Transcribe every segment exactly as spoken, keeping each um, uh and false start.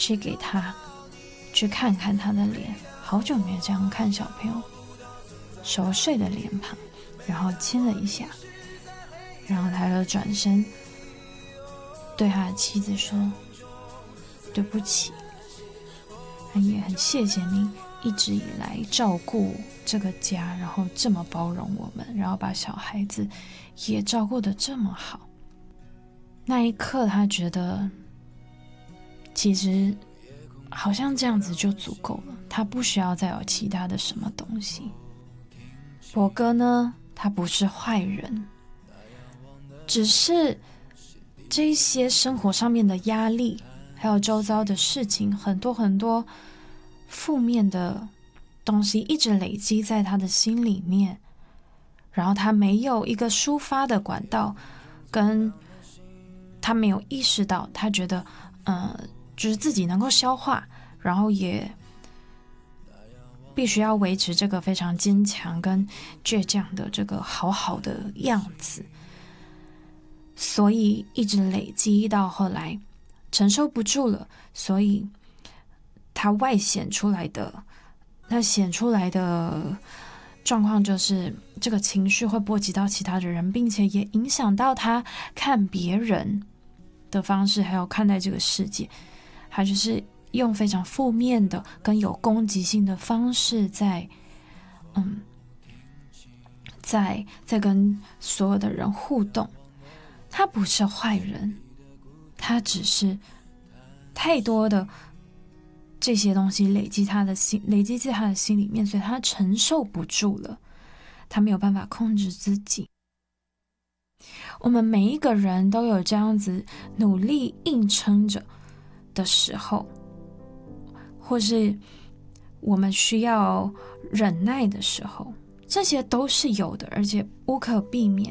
去给他去看看他的脸，好久没有这样看小朋友熟睡的脸庞，然后亲了一下，然后他就转身对他的妻子说对不起，也很谢谢你一直以来照顾这个家，然后这么包容我们，然后把小孩子也照顾得这么好。那一刻他觉得其实好像这样子就足够了，他不需要再有其他的什么东西。我哥呢，他不是坏人，只是这些生活上面的压力还有周遭的事情，很多很多负面的东西一直累积在他的心里面，然后他没有一个抒发的管道，跟他没有意识到，他觉得呃，就是自己能够消化，然后也必须要维持这个非常坚强跟倔强的这个好好的样子，所以一直累积到后来承受不住了，所以他外显出来的，他显出来的状况就是这个情绪会波及到其他的人，并且也影响到他看别人的方式，还有看待这个世界。他就是用非常负面的跟有攻击性的方式在嗯在在跟所有的人互动。他不是坏人，他只是太多的这些东西累积他的心，累积在他的心里面，所以他承受不住了，他没有办法控制自己。我们每一个人都有这样子努力硬撑着的时候，或是我们需要忍耐的时候，这些都是有的，而且无可避免。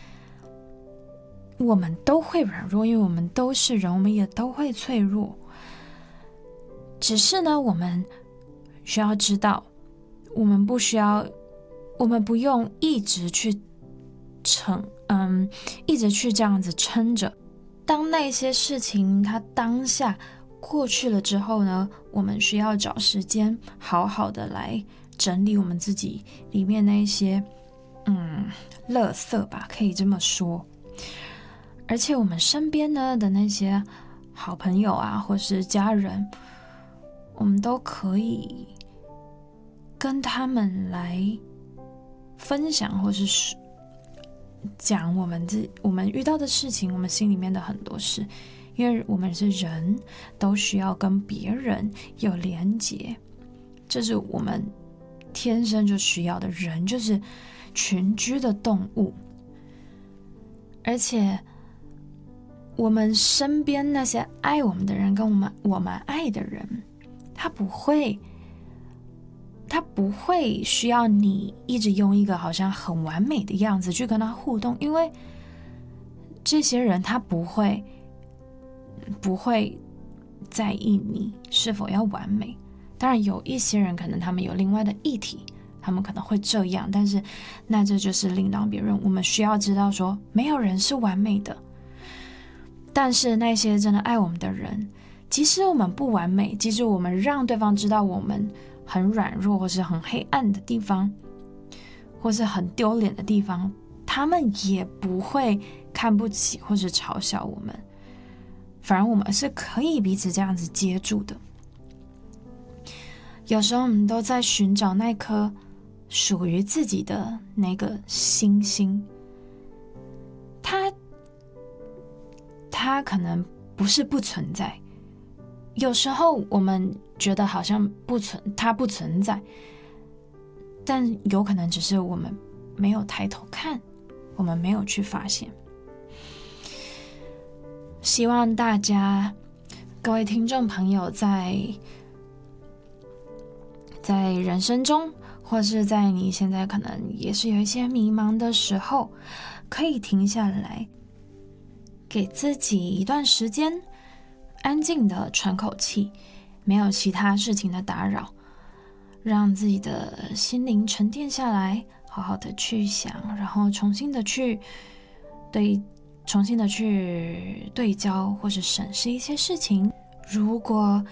我们都会软弱，因为我们都是人，我们也都会脆弱。只是呢，我们需要知道，我们不需要，我们不用一直去撑，嗯，一直去这样子撑着。当那些事情它当下过去了之后呢，我们需要找时间好好的来整理我们自己里面那一些，嗯，垃圾吧，可以这么说。而且我们身边呢的那些好朋友啊，或是家人，我们都可以跟他们来分享，或是讲我们自我们遇到的事情，我们心里面的很多事，因为我们是人，都需要跟别人有连结，这是我们天生就需要的，人就是群居的动物。而且我们身边那些爱我们的人跟我们我们爱的人，他不会他不会需要你一直用一个好像很完美的样子去跟他互动，因为这些人他不会不会在意你是否要完美。当然有一些人可能他们有另外的议题，他们可能会这样，但是那这就是另当别论。我们需要知道说，没有人是完美的，但是那些真的爱我们的人，即使我们不完美，即使我们让对方知道我们很软弱或是很黑暗的地方，或是很丢脸的地方，他们也不会看不起或是嘲笑我们，反而我们是可以彼此这样子接住的。有时候我们都在寻找那颗属于自己的那个星星，它它可能不是不存在，有时候我们觉得好像不存，它不存在，但有可能只是我们没有抬头看，我们没有去发现。希望大家各位听众朋友在在人生中，或是在你现在可能也是有一些迷茫的时候，可以停下来，给自己一段时间，安静的喘口气，没有其他事情的打扰，让自己的心灵沉淀下来，好好的去想，然后重新的去对重新的去对焦或是审视一些事情。如果